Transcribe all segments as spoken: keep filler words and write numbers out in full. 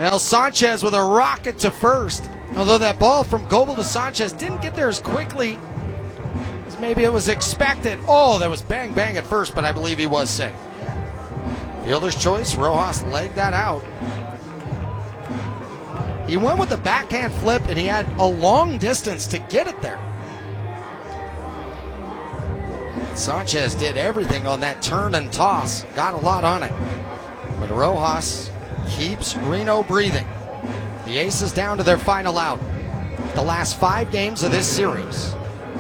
Well, Sanchez with a rocket to first. Although that ball from Goebel to Sanchez didn't get there as quickly as maybe it was expected. Oh, that was bang bang at first, but I believe he was safe. Fielder's choice, Rojas legged that out. He went with the backhand flip, and he had a long distance to get it there. Sanchez did everything on that turn and toss. Got a lot on it. But Rojas keeps Reno breathing. The Aces down to their final out. The last five games of this series,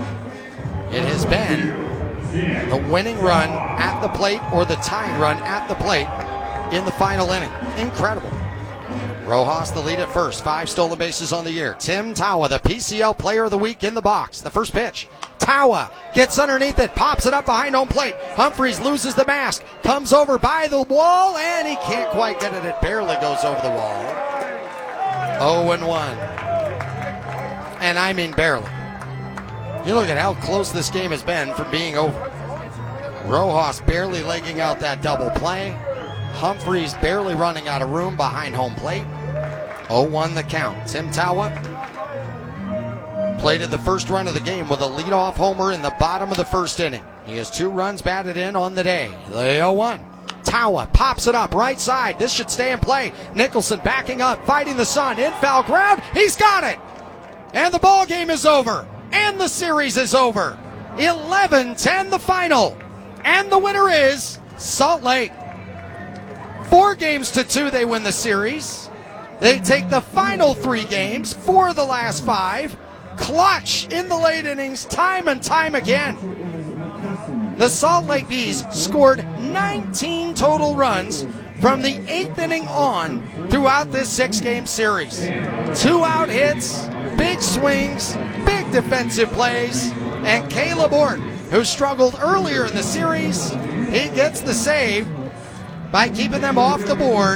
it has been the winning run at the plate or the tying run at the plate in the final inning. Incredible. Rojas the lead at first. Five stolen bases on the year. Tim Tawa, the P C L Player of the Week in the box. The first pitch. Tawa gets underneath it, pops it up behind home plate. Humphreys loses the mask, comes over by the wall, and he can't quite get it. It barely goes over the wall. oh and one. And I mean barely. You look at how close this game has been from being over. Rojas barely legging out that double play. Humphreys barely running out of room behind home plate. oh one the count. Tim Tawa plated the first run of the game with a leadoff homer in the bottom of the first inning. He has two runs batted in on the day. The oh one. Tawa pops it up right side. This should stay in play. Nicholson backing up, fighting the sun. In foul ground. He's got it. And the ball game is over. And the series is over. eleven ten the final. And the winner is Salt Lake. Four games to two, they win the series. They take the final three games, four of the last five. Clutch in the late innings, time and time again. The Salt Lake Bees scored nineteen total runs from the eighth inning on throughout this six-game series. Two out hits, big swings, big defensive plays, and Caleb Ort, who struggled earlier in the series, he gets the save by keeping them off the board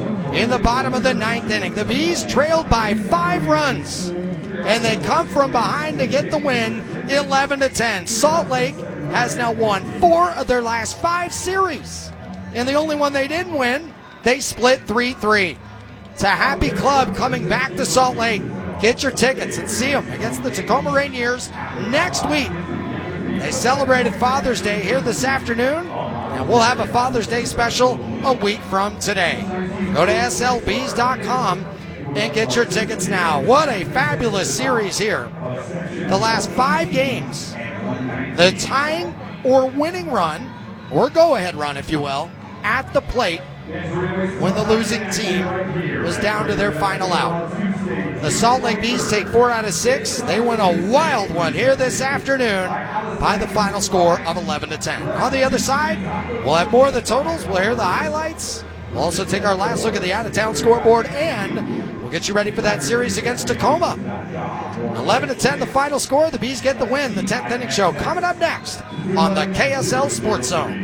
in the bottom of the ninth inning. The Bees trailed by five runs, and they come from behind to get the win, eleven to ten. Salt Lake has now won four of their last five series, and the only one they didn't win, they split three three. It's a happy club coming back to Salt Lake. Get your tickets and see them against the Tacoma Rainiers next week. They celebrated Father's Day here this afternoon, and we'll have a Father's Day special a week from today. Go to S L Bees dot com and get your tickets now. What a fabulous series here. The last five games, the tying or winning run, or go-ahead run, if you will, at the plate when the losing team was down to their final out. The Salt Lake Bees take four out of six. They win a wild one here this afternoon by the final score of eleven to ten. On the other side, we'll have more of the totals. We'll hear the highlights. We'll also take our last look at the out-of-town scoreboard, and we'll get you ready for that series against Tacoma. eleven to ten, the final score. The Bees get the win. The tenth inning show coming up next on the K S L Sports Zone.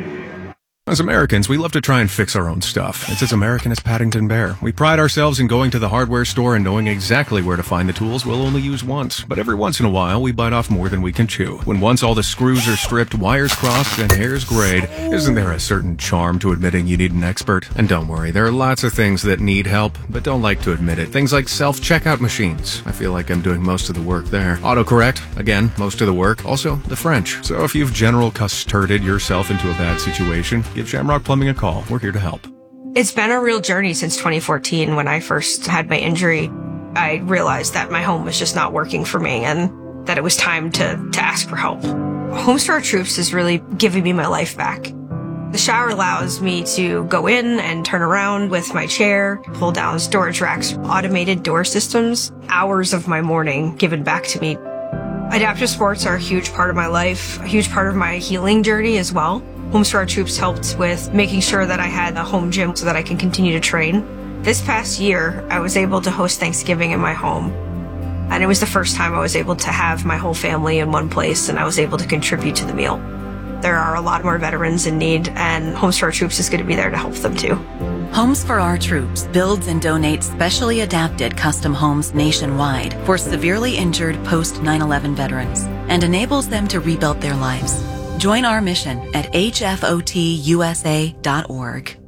As Americans, we love to try and fix our own stuff. It's as American as Paddington Bear. We pride ourselves in going to the hardware store and knowing exactly where to find the tools we'll only use once. But every once in a while, we bite off more than we can chew. When once all the screws are stripped, wires crossed, and hairs grayed, isn't there a certain charm to admitting you need an expert? And don't worry, there are lots of things that need help, but don't like to admit it. Things like self-checkout machines. I feel like I'm doing most of the work there. Autocorrect. Again, most of the work. Also, the French. So if you've general custarded yourself into a bad situation, give Shamrock Plumbing a call. We're here to help. It's been a real journey since twenty fourteen. When I first had my injury, I realized that my home was just not working for me and that it was time to, to ask for help. Homes for Our Troops is really giving me my life back. The shower allows me to go in and turn around with my chair, pull down storage racks, automated door systems, hours of my morning given back to me. Adaptive sports are a huge part of my life, a huge part of my healing journey as well. Homes for Our Troops helped with making sure that I had a home gym so that I can continue to train. This past year, I was able to host Thanksgiving in my home. And it was the first time I was able to have my whole family in one place, and I was able to contribute to the meal. There are a lot more veterans in need, and Homes for Our Troops is going to be there to help them too. Homes for Our Troops builds and donates specially adapted custom homes nationwide for severely injured post nine eleven veterans and enables them to rebuild their lives. Join our mission at H F O T U S A dot org.